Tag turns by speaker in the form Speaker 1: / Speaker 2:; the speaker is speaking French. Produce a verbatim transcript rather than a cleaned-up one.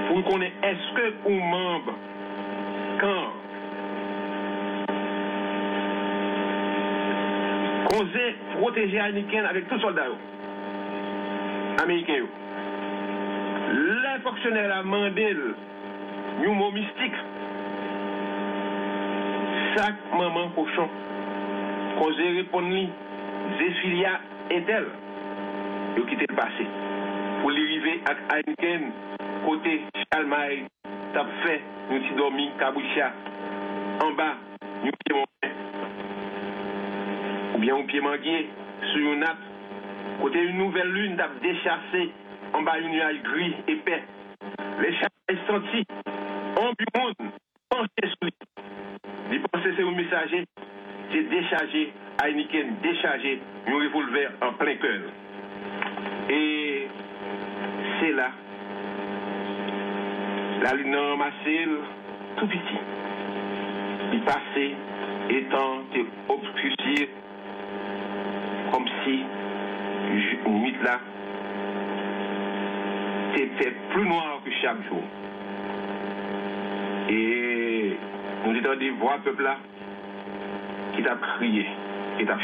Speaker 1: pour connaître est-ce que ou membre quand causé protéger Aniken avec tous les soldats américains. Les fonctionnaires a demandé un mot mystique. Chaque maman cochon causé répondre lui Zéphiria est-elle de quitter le passé pour l'arriver à Aniken côté Chalmaï t'a fait nous ti dormi Kaboucha en bas nous pied ou bien au pied manguier sur une nappe côté une nouvelle lune t'a déchassé en bas une nuage gris épais les chats sentis en monde penché sous lui il pensait c'est un messager c'est déchargé Heineken déchargé un revolver en plein cœur et c'est là la lune a ramassé tout petit il passait étant obscurci comme si une nuit là c'était plus noir que chaque jour et nous étions des voix peuple là qui t'a crié qui t'a